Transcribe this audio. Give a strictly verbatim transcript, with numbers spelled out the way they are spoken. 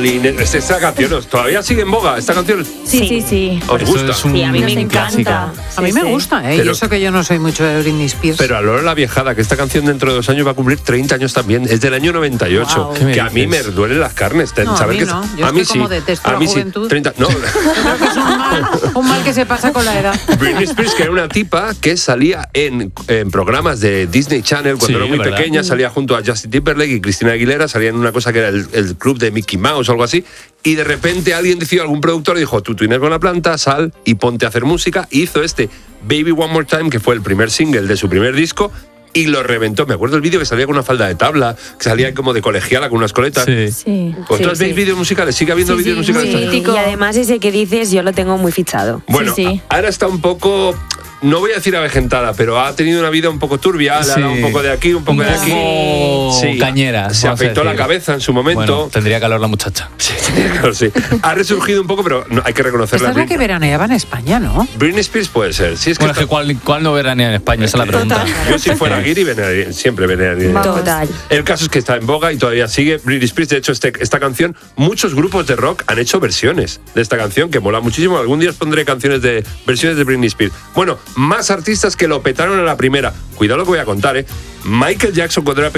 Jolene. Esta canción, ¿todavía sigue en boga esta canción? Sí, sí, sí. ¿Os Eso gusta? es un Sí, a mí me clásico. encanta. A mí Sí, me sí. gusta, ¿eh? Pero- y eso que yo no soy mucho de Britney Spears. Pero a Lola la Viejada, que esta canción dentro de dos años va a cumplir treinta años también, es del año noventa y ocho, Wow. ¿Qué me que a mí me dices? duelen las carnes. No, a saber mí que no. Yo a es mí que como sí, detesto a la mí sí, juventud. treinta, no. Yo creo que es un mal, un mal que se pasa con la edad. Britney Spears, que era una tipa que salía en, en programas de Disney Channel cuando Sí, era muy ¿verdad? pequeña, salía junto a Justin Timberlake y Christina Aguilera, salía en una cosa que era el, el club de Mickey Mouse o algo así, y de repente alguien decidió, algún productor dijo, tú tienes con la planta, sal y ponte a hacer música, y hizo este Baby One More Time, que fue el primer single de su primer disco, y lo reventó. Me acuerdo el vídeo que salía con una falda de tabla, que salía como de colegiala con unas coletas. Sí. Sí. ¿Vosotros Sí, veis sí. vídeos musicales? ¿Sigue habiendo Sí, vídeos sí, musicales? muy mítico. Y además ese que dices yo lo tengo muy fichado. Bueno, Sí, sí. ahora está un poco, no voy a decir avejentada, pero ha tenido una vida un poco turbia, le ha Sí. dado un poco de aquí, un poco de aquí. Como cañera. Se vamos a afeitó la decir. cabeza en su momento. Bueno, tendría calor la muchacha. Sí, claro, sí. Ha resurgido un poco, pero no, hay que reconocerla. Esta es la que veraneaba en España, ¿no? Britney Spears puede ser. Sí, es que Bueno, es que está- ¿cuál, cuál no veranea en España? Esa es la pregunta. yo si fuera Guiri, veneraría- siempre veneraría. Total. El caso es que está en boga y todavía sigue. Britney Spears, de hecho, este- esta canción, muchos grupos de rock han hecho versiones de esta canción, que mola muchísimo. Algún día os pondré canciones de versiones de Britney Spears. Bueno, más artistas que lo petaron a la primera. Cuidado lo que voy a contar, ¿eh? Michael Jackson, cuando era pequeño,